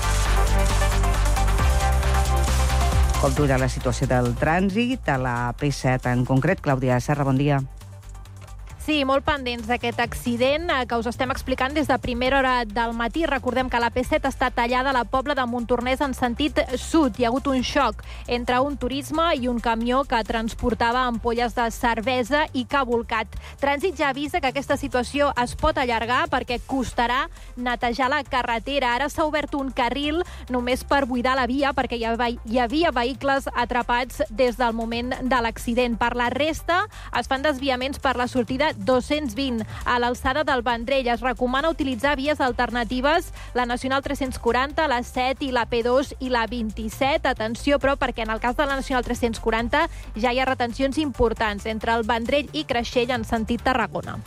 Speaker 2: Com dura la situació del trànsit a la P set en concret? Clàudia Serra, bon dia.
Speaker 1: Sí, molt pendents d'aquest accident que us estem explicant des de primera hora del matí. Recordem que la P set està tallada a la Pobla de Montornès en sentit sud. Hi ha hagut un xoc entre un turisme i un camió que transportava ampolles de cervesa i que ha volcat. Trànsit ja avisa que aquesta situació es pot allargar perquè costarà netejar la carretera. Ara s'ha obert un carril només per buidar la via perquè hi havia vehicles atrapats des del moment de l'accident. Per la resta es fan desviaments per la sortida dos-cents vint a l'alçada del Vendrell. Es recomana utilitzar vies alternatives, la Nacional tres-cents quaranta, la set i la P dos i la vint-i-set. Atenció, però, perquè en el cas de la Nacional tres-cents quaranta ja hi ha retencions importants entre el Vendrell i Creixell en sentit Tarragona.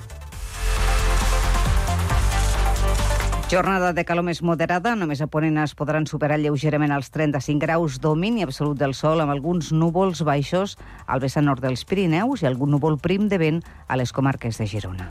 Speaker 2: Jornada de calor més moderada, només a Ponent es podran superar lleugerament els trenta-cinc graus, domini absolut del sol amb alguns núvols baixos al vessant nord dels Pirineus i algun núvol prim de vent a les comarques de Girona.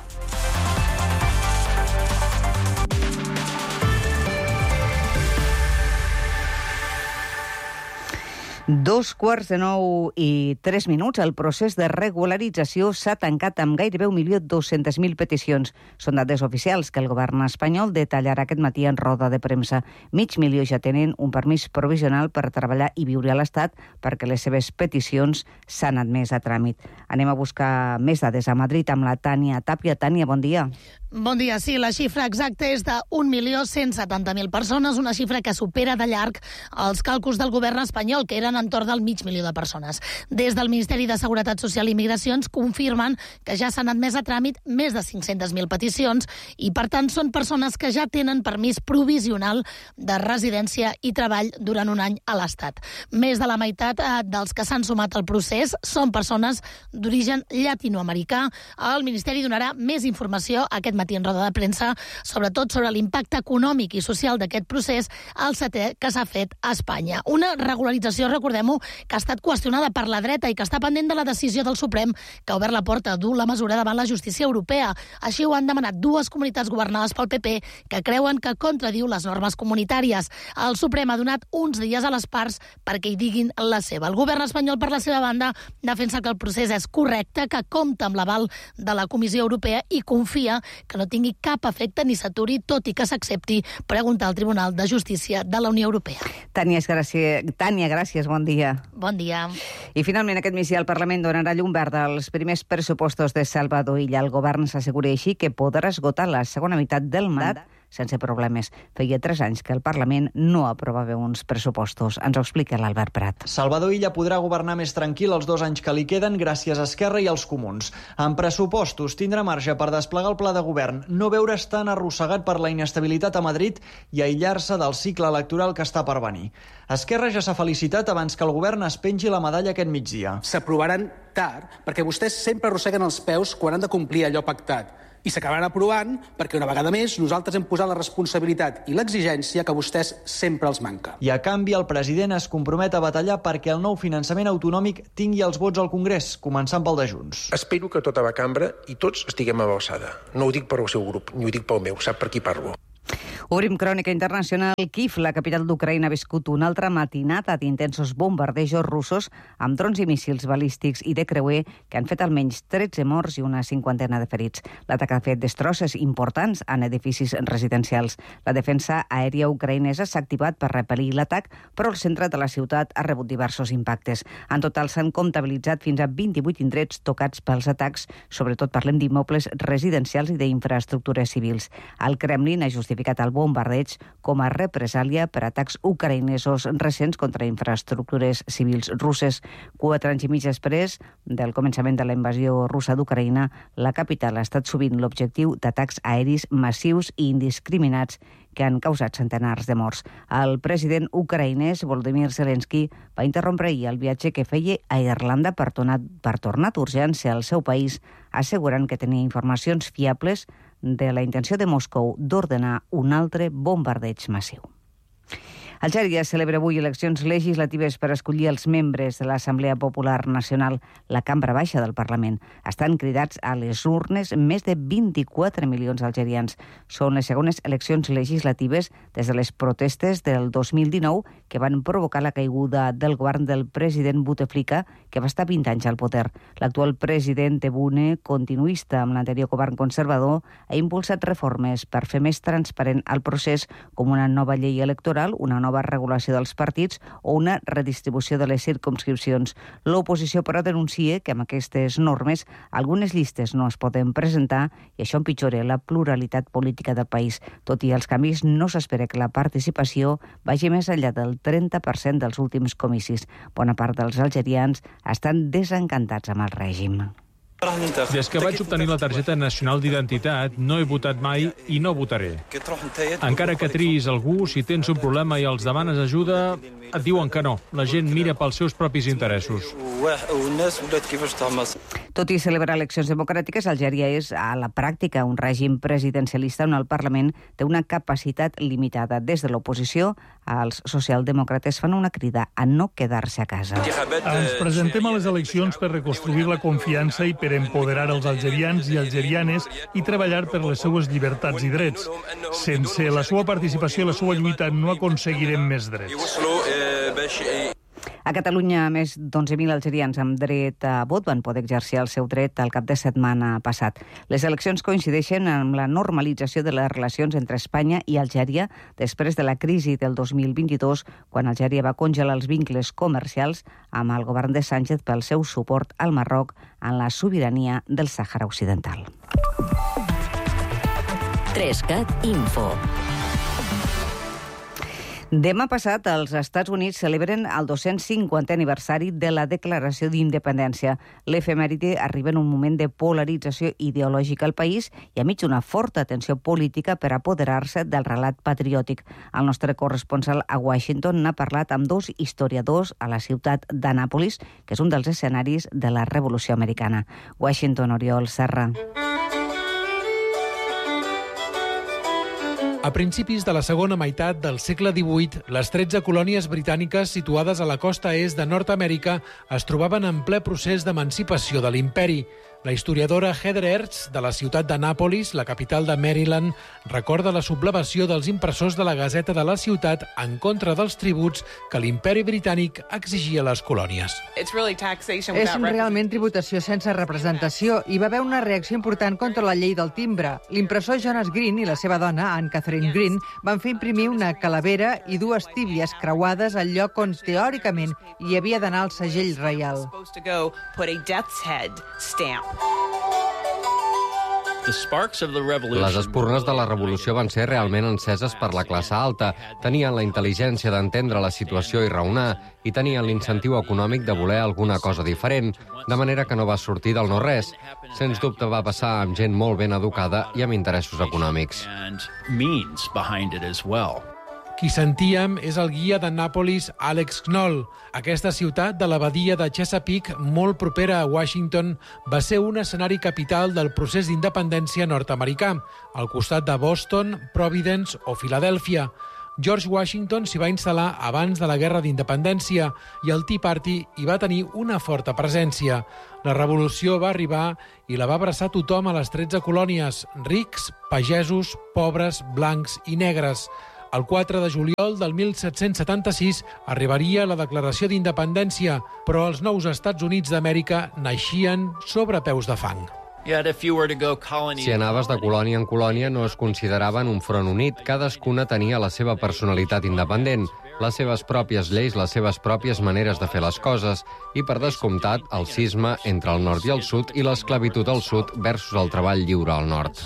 Speaker 2: Dos quarts de nou i tres minuts. El procés de regularització s'ha tancat amb gairebé un milió dos-centes mil peticions. Són dades oficials que el govern espanyol detallarà aquest matí en roda de premsa. Mig milió ja tenen un permís provisional per treballar i viure a l'Estat perquè les seves peticions s'han admès a tràmit. Anem a buscar més dades a Madrid amb la Tània Tàpia. Tània, bon dia.
Speaker 16: Bon dia. Sí, la xifra exacta és d'un milió cent setanta mil persones, una xifra que supera de llarg els càlculs del govern espanyol, que eren entorn del mig milió de persones. Des del Ministeri de Seguretat Social i Migracions confirmen que ja s'han admès a tràmit més de cinc-centes mil peticions i, per tant, són persones que ja tenen permís provisional de residència i treball durant un any a l'Estat. Més de la meitat dels que s'han sumat al procés són persones d'origen llatinoamericà. El Ministeri donarà més informació aquest matí en roda de premsa, sobretot sobre l'impacte econòmic i social d'aquest procés, el setè que s'ha fet a Espanya. Una regularització, recordem-ho, que ha estat qüestionada per la dreta i que està pendent de la decisió del Suprem, que ha obert la porta a dur la mesura davant la justícia europea. Així ho han demanat dues comunitats governades pel P P que creuen que contradiu les normes comunitàries. El Suprem ha donat uns dies a les parts perquè hi diguin la seva. El govern espanyol, per la seva banda, defensa que el procés és correcte, que compta amb l'aval de la Comissió Europea i confia que no tingui cap efecte ni s'aturi, tot i que s'accepti, preguntar al Tribunal de Justícia de la Unió Europea.
Speaker 2: Tània, gràcies, Tània, gràcies, bon dia.
Speaker 16: Bon dia.
Speaker 2: I finalment aquest migdia el Parlament donarà llum verda als primers pressupostos de Salvador Illa. El govern s'assegura així que podrà esgotar la segona meitat del mandat sense problemes. Feia tres anys que el Parlament no aprovava uns pressupostos. Ens ho explica l'Albert Prat.
Speaker 17: Salvador Illa podrà governar més tranquil els dos anys que li queden gràcies a Esquerra i als Comuns. En pressupostos tindrà marge per desplegar el pla de govern, no veure's tan arrossegat per la inestabilitat a Madrid i aïllar-se del cicle electoral que està per venir. Esquerra ja s'ha felicitat abans que el govern es pengi la medalla aquest migdia.
Speaker 18: S'aprovaran tard perquè vostès sempre arrosseguen els peus quan han de complir allò pactat. I s'acabaran aprovant perquè una vegada més nosaltres hem posat la responsabilitat i l'exigència que a vostès sempre els manca.
Speaker 17: I a canvi el president es compromet a batallar perquè el nou finançament autonòmic tingui els vots al Congrés, començant pel de Junts.
Speaker 19: Espero que tota la cambra i tots estiguem a l'alçada. No ho dic per al seu grup, ni ho dic pel meu, sap per qui parlo.
Speaker 2: Obrim crònica internacional. Kíev, la capital d'Ucraïna, ha viscut una altra matinada d'intensos bombardejos russos amb drons i míssils balístics i de creuer que han fet almenys tretze morts i una cinquantena de ferits. L'atac ha fet destrosses importants en edificis residencials. La defensa aèria ucraïnesa s'ha activat per repel·lir l'atac, però el centre de la ciutat ha rebut diversos impactes. En total s'han comptabilitzat fins a vint-i-vuit indrets tocats pels atacs, sobretot parlem d'immobles residencials i d'infraestructures civils. El Kremlin ha justificat el bombardeig com a represàlia per atacs ucraïnesos recents contra infraestructures civils russes. Quatre anys i mig després del començament de la invasió russa d'Ucraïna, la capital ha estat sovint l'objectiu d'atacs aeris massius i indiscriminats que han causat centenars de morts. El president ucraïnès Volodymyr Zelensky va interrompre ahir el viatge que feia a Irlanda per tornar, per tornar d'urgència al seu país, assegurant que tenia informacions fiables de la intenció de Moscou d'ordenar un altre bombardeig massiu. Algèria celebra avui eleccions legislatives per escollir els membres de l'Assemblea Popular Nacional, la cambra baixa del Parlament. Estan cridats a les urnes més de vint-i-quatre milions d'algerians. Són les segones eleccions legislatives des de les protestes del dos mil dinou que van provocar la caiguda del govern del president Bouteflika, que va estar vint anys al poder. L'actual president Tebboune, continuista amb l'anterior govern conservador, ha impulsat reformes per fer més transparent el procés, com una nova llei electoral, una nova regulació dels partits o una redistribució de les circumscripcions. L'oposició, però, denuncia que amb aquestes normes algunes llistes no es poden presentar i això empitjora la pluralitat política del país. Tot i els canvis, no s'espera que la participació vagi més enllà del trenta per cent dels últims comicis. Bona part dels algerians estan desencantats amb el règim.
Speaker 20: Des que vaig obtenir la targeta nacional d'identitat, no he votat mai i no votaré. Encara que triïs algú, si tens un problema i els demanes ajuda, et diuen que no. La gent mira pels seus propis interessos.
Speaker 2: Tot i celebrar eleccions democràtiques, Algèria és a la pràctica un règim presidencialista on el Parlament té una capacitat limitada. Des de l'oposició, els socialdemòcrates fan una crida a no quedar-se a casa.
Speaker 21: Ens presentem a les eleccions per reconstruir la confiança i per empoderar els algerians i algerianes i treballar per les seues llibertats i drets. Sense la seva participació i la seva lluita no aconseguirem més drets.
Speaker 2: A Catalunya, més d'onze mil algerians amb dret a vot van poder exercir el seu dret al cap de setmana passat. Les eleccions coincideixen amb la normalització de les relacions entre Espanya i Algèria després de la crisi del dos mil vint-i-dos, quan Algèria va congelar els vincles comercials amb el govern de Sánchez pel seu suport al Marroc en la sobirania del Sàhara Occidental.
Speaker 3: Trescat Info.
Speaker 2: Demà passat, els Estats Units celebren el dos-cents cinquantè aniversari de la Declaració d'Independència. L'efemèride arriba en un moment de polarització ideològica al país i a mig d'una forta tensió política per apoderar-se del relat patriòtic. El nostre corresponsal a Washington n'ha parlat amb dos historiadors a la ciutat d'Anàpolis, que és un dels escenaris de la Revolució Americana. Washington, Oriol Serra.
Speaker 22: A principis de la segona meitat del segle divuit, les tretze colònies britàniques situades a la costa est de Nord-Amèrica es trobaven en ple procés d'emancipació de l'imperi. La historiadora Heather Ertz, de la ciutat de Nàpolis, la capital de Maryland, recorda la sublevació dels impressors de la Gazeta de la ciutat en contra dels tributs que l'imperi britànic exigia a les colònies.
Speaker 4: És realment tributació sense representació. Hi va haver una reacció important contra la llei del timbre. L'impressor Jonas Green i la seva dona, Anne Catherine Green, van fer imprimir una calavera i dues tíbies creuades al lloc on, teòricament, hi havia d'anar el segell reial.
Speaker 5: Les espurnes de la revolució van ser realment enceses per la classe alta. Tenien la intel·ligència d'entendre la situació i raonar, i tenien l'incentiu econòmic de voler alguna cosa diferent, de manera que no va sortir del no-res. Sens dubte va passar amb gent molt ben educada i amb interessos econòmics.
Speaker 22: Qui sentíem és el guia de Nàpolis, Alex Knoll. Aquesta ciutat de la badia de Chesapeake, molt propera a Washington, va ser un escenari capital del procés d'independència nord-americà, al costat de Boston, Providence o Filadèlfia. George Washington s'hi va instal·lar abans de la Guerra d'Independència i el Tea Party hi va tenir una forta presència. La revolució va arribar i la va abraçar tothom a les tretze colònies, rics, pagesos, pobres, blancs i negres. El quatre de juliol del mil set-cents setanta-sis arribaria la declaració d'independència, però els nous Estats Units d'Amèrica naixien sobre peus de fang.
Speaker 5: Si anaves de colònia en colònia no es consideraven un front unit. Cadascuna tenia la seva personalitat independent, les seves pròpies lleis, les seves pròpies maneres de fer les coses i, per descomptat, el cisma entre el nord i el sud i l'esclavitud al sud versus el treball lliure al nord.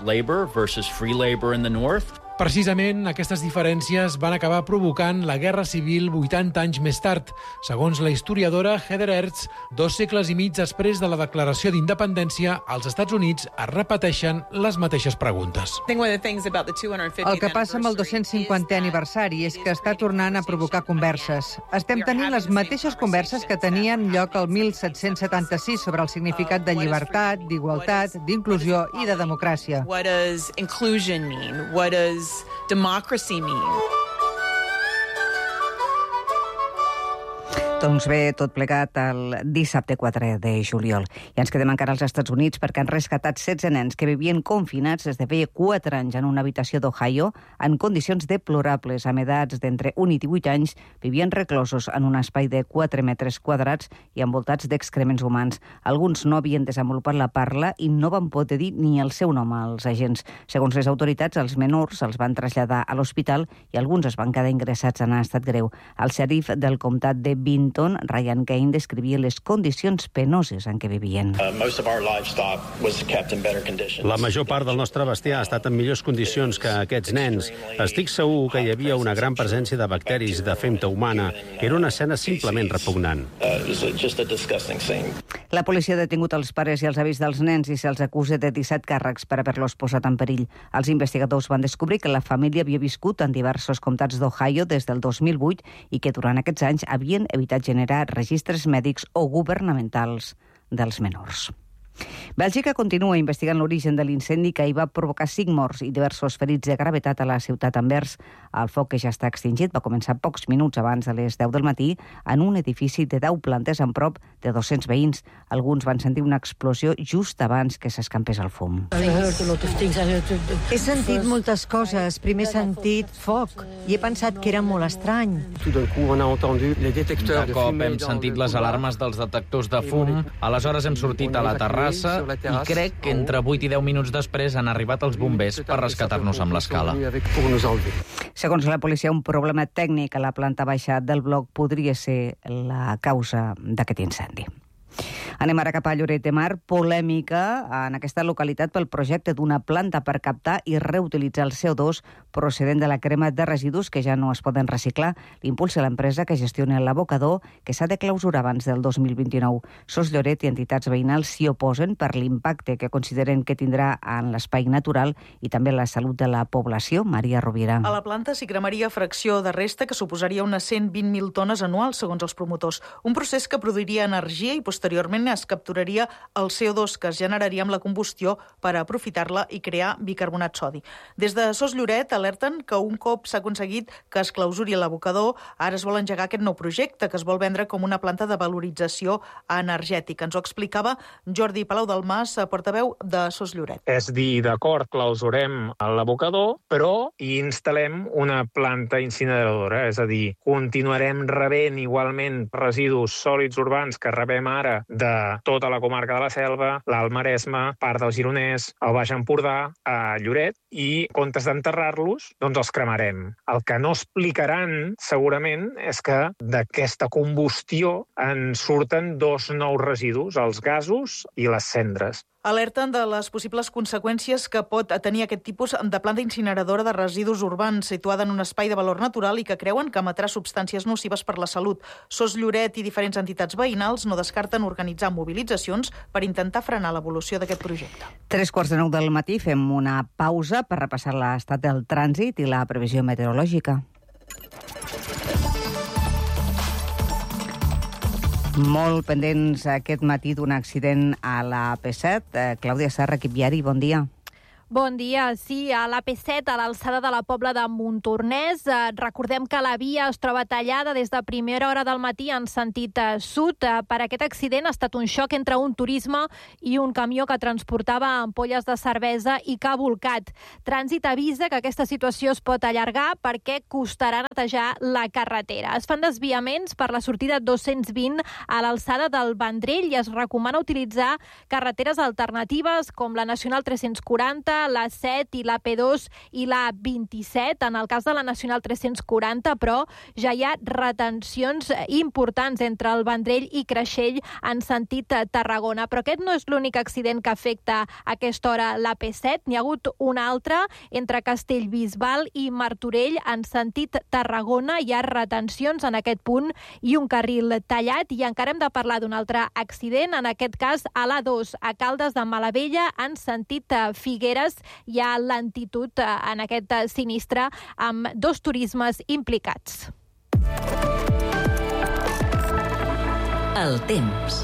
Speaker 22: Precisament, aquestes diferències van acabar provocant la Guerra Civil vuitanta anys més tard. Segons la historiadora Heather Ertz, dos segles i mig després de la declaració d'independència, als Estats Units es repeteixen les mateixes preguntes.
Speaker 4: El que passa amb el dos-cents cinquantè aniversari és que està tornant a provocar converses. Estem tenint les mateixes converses que tenien lloc el mil set-cents setanta-sis sobre el significat de llibertat, d'igualtat, d'inclusió i de democràcia.
Speaker 7: What does inclusion mean? What does democracy mean?
Speaker 2: Doncs bé, tot plegat el dissabte quatre de juliol. I ens quedem encara als Estats Units perquè han rescatat setze nens que vivien confinats des de feia quatre anys en una habitació d'Ohio en condicions deplorables. Amb edats d'entre un i divuit anys vivien reclosos en un espai de quatre metres quadrats i envoltats d'excrements humans. Alguns no havien desenvolupat la parla i no van poder dir ni el seu nom als agents. Segons les autoritats, els menors els van traslladar a l'hospital i alguns es van quedar ingressats en estat greu. El xèrif del comtat de Vinton, Ryan Kane, descrivia les condicions penoses en què vivien.
Speaker 23: La major part del nostre bestiar ha estat en millors condicions que aquests nens. Estic segur que hi havia una gran presència de bacteris de femta humana. Era una escena simplement repugnant.
Speaker 2: La policia ha detingut els pares i els avis dels nens i se'ls acusa de disset càrrecs per haver-los posat en perill. Els investigadors van descobrir que la família havia viscut en diversos comtats d'Ohio des del dos mil vuit i que durant aquests anys havien evitat generar registres mèdics o governamentals dels menors. Bèlgica continua investigant l'origen de l'incendi que hi va provocar cinc morts i diversos ferits de gravetat a la ciutat d'Anvers. El foc, que ja està extingit, va començar pocs minuts abans de les deu del matí en un edifici de deu plantes amb prop de dos-cents veïns. Alguns van sentir una explosió just abans que s'escampés el fum.
Speaker 4: He sentit moltes coses. Primer he sentit foc i he pensat que era molt estrany.
Speaker 24: De cop hem sentit les alarmes dels detectors de fum. Aleshores hem sortit a la terrassa i crec que entre vuit i deu minuts després han arribat els bombers per rescatar-nos amb l'escala.
Speaker 2: Segons la policia, un problema tècnic a la planta baixa del bloc podria ser la causa d'aquest incendi. Anem ara cap a Lloret de Mar. Polèmica en aquesta localitat pel projecte d'una planta per captar i reutilitzar el C O dos procedent de la crema de residus que ja no es poden reciclar. L'impulsa l'empresa que gestiona l'abocador, que s'ha de clausurar abans del dos mil vint-i-nou. Sos Lloret i entitats veïnals s'hi oposen per l'impacte que consideren que tindrà en l'espai natural i també la salut de la població. Maria Rovira.
Speaker 25: A la planta s'hi cremaria fracció de resta que suposaria unes cent vint mil tones anuals, segons els promotors. Un procés que produiria energia i posteriorment gasolina es capturaria el C O dos que es generaria amb la combustió per aprofitar-la i crear bicarbonat sodi. Des de Sos Lloret alerten que un cop s'ha aconseguit que es clausuri l'abocador, ara es vol engegar aquest nou projecte que es vol vendre com una planta de valorització energètica. Ens ho explicava Jordi Palau del Mas, portaveu de Sos Lloret.
Speaker 6: És dir, d'acord, clausurem l'abocador, però hi instal·lem una planta incineradora, és a dir, continuarem rebent igualment residus sòlids urbans que rebem ara de tota la comarca de la Selva, l'Alt Maresme, part del Gironès, el Baix Empordà, a Lloret, i en comptes d'enterrar-los, doncs els cremarem. El que no explicaran, segurament, és que d'aquesta combustió en surten dos nous residus, els gasos i les cendres.
Speaker 25: Alerten de les possibles conseqüències que pot tenir aquest tipus de planta incineradora de residus urbans situada en un espai de valor natural i que creuen que emetrà substàncies nocives per la salut. Sos Lloret i diferents entitats veïnals no descarten organitzar mobilitzacions per intentar frenar l'evolució d'aquest projecte.
Speaker 2: Tres quarts de nou del matí fem una pausa per repassar l'estat del trànsit i la previsió meteorològica. Molt pendents aquest matí d'un accident a la P set. Eh, Clàudia Serra, equip viari, bon dia.
Speaker 1: Bon dia. Sí, a l'A P set, a l'alçada de la Pobla de Montornès. Eh, recordem que la via es troba tallada des de primera hora del matí en sentit eh, sud. Eh, per aquest accident ha estat un xoc entre un turisme i un camió que transportava ampolles de cervesa i que ha volcat. Trànsit avisa que aquesta situació es pot allargar perquè costarà netejar la carretera. Es fan desviaments per la sortida dos-cents vint a l'alçada del Vendrell i es recomana utilitzar carreteres alternatives com la Nacional tres-cents quaranta, la set i la P dos i la vint-i-set. En el cas de la Nacional tres-cents quaranta, però, ja hi ha retencions importants entre el Vendrell i Creixell en sentit Tarragona. Però aquest no és l'únic accident que afecta a aquesta hora la P set. N'hi ha hagut un altre entre Castellbisbal i Martorell en sentit Tarragona. Hi ha retencions en aquest punt i un carril tallat. I encara hem de parlar d'un altre accident, en aquest cas a l'A dos, a Caldes de Malavella, en sentit Figueres. Hi ha lentitud en aquest sinistre amb dos turismes implicats.
Speaker 3: El temps.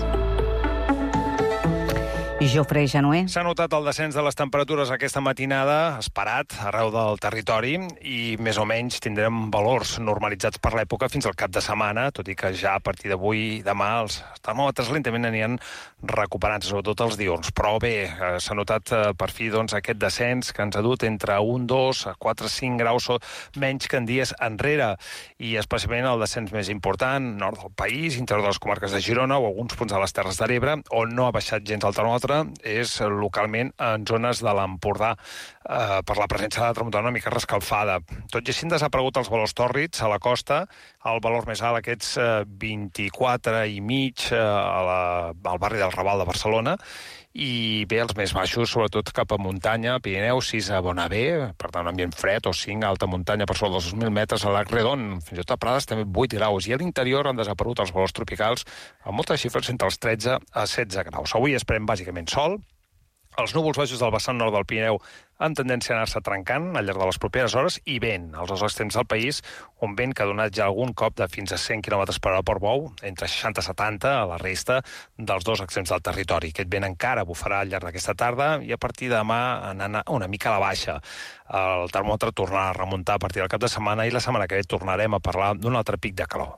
Speaker 2: Jofre Janué.
Speaker 8: S'ha notat el descens de les temperatures aquesta matinada, esperat, arreu del territori, i més o menys tindrem valors normalitzats per l'època fins al cap de setmana, tot i que ja a partir d'avui i demà els termòmetres lentament aniran recuperant, sobretot els diürns. Però bé, s'ha notat per fi doncs, aquest descens que ens ha dut entre un, dos, quatre, cinc graus menys que en dies enrere, i especialment el descens més important, nord del país, interior de les comarques de Girona o alguns punts de les Terres de l'Ebre, on no ha baixat gens el termòmetre, és localment en zones de l'Empordà eh, per la presència de la tramuntana una mica rescalfada. Tot i així han desaparegut els valors tòrrids a la costa, el valor més alt, aquests eh, vint-i-quatre i mig eh, a la, al barri del Raval de Barcelona, i bé, els més baixos, sobretot cap a muntanya, Pirineu, sis a Bonavé, per tant, un ambient fred, o cinc a alta muntanya per sobre dels dos mil metres a l'Arc Redon, fins i tot a Prades també vuit graus, i a l'interior han desaparegut els valors tropicals amb moltes xifres entre els tretze a setze graus. Avui esperem bàsicament sol. Els núvols baixos del vessant nord del Pirineu han tendència a anar-se trencant al llarg de les properes hores, i vent als dos extrems del país, un vent que ha donat ja algun cop de fins a cent quilòmetres per hora per Portbou, entre seixanta i setanta a la resta dels dos extrems del territori. Aquest vent encara bufarà al llarg d'aquesta tarda i a partir de demà anant una mica a la baixa. El termòmetre tornarà a remuntar a partir del cap de setmana i la setmana que ve tornarem a parlar d'un altre pic de calor.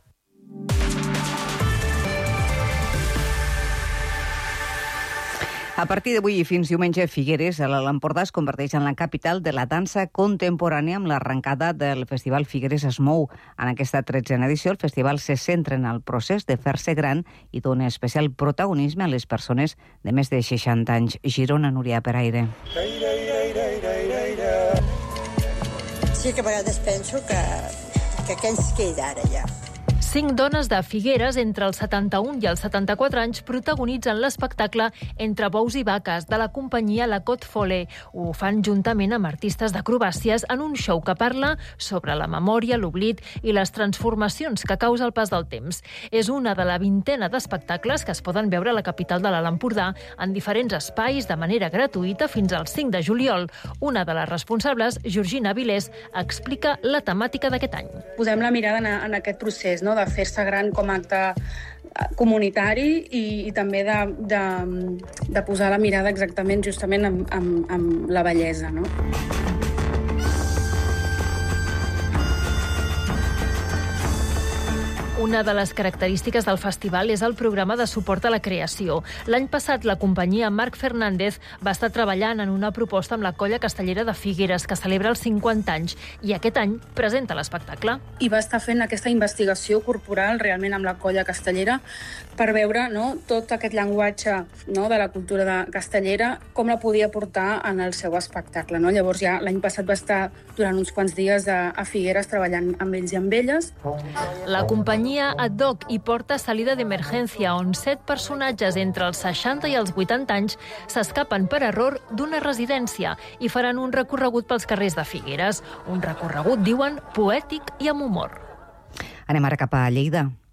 Speaker 2: A partir d'avui i fins diumenge, Figueres, a l'Empordà, es converteix en la capital de la dansa contemporània amb l'arrencada del Festival Figueres es mou. En aquesta tretzena edició, el festival se centra en el procés de fer-se gran i dona especial protagonisme a les persones de més de seixanta anys. Girona, Núria Peraire.
Speaker 9: Sí que a vegades penso que, que què ens queda ara ja?
Speaker 10: Cinc dones de Figueres entre els setanta-un i els setanta-quatre anys protagonitzen l'espectacle Entre bous i vaques de la companyia La Côte Follet. Ho fan juntament amb artistes d'acrobàcies en un show que parla sobre la memòria, l'oblit i les transformacions que causa el pas del temps. És una de la vintena d'espectacles que es poden veure a la capital de l'Alt Empordà en diferents espais de manera gratuïta fins al cinc de juliol. Una de les responsables, Georgina Vilés, explica la temàtica d'aquest any.
Speaker 11: Posem la mirada en, en aquest procés, no?, de fer-se gran com a acte comunitari i, i també de, de, de posar la mirada exactament justament en, en, en la bellesa, no?
Speaker 10: Una de les característiques del festival és el programa de suport a la creació. L'any passat, la companyia Marc Fernández va estar treballant en una proposta amb la Colla Castellera de Figueres, que celebra els cinquanta anys, i aquest any presenta l'espectacle.
Speaker 11: I va estar fent aquesta investigació corporal realment amb la Colla Castellera per veure, no, tot aquest llenguatge, no, de la cultura de castellera, com la podia portar en el seu espectacle. No? Llavors ja l'any passat va estar durant uns quants dies a, a Figueres treballant amb ells i amb elles.
Speaker 10: La companyia Ad Hoc hi porta Salida d'Emergència, on set personatges entre els seixanta i els vuitanta anys s'escapen per error d'una residència i faran un recorregut pels carrers de Figueres. Un recorregut, diuen, poètic i amb humor.
Speaker 2: Anem ara cap a Lleida.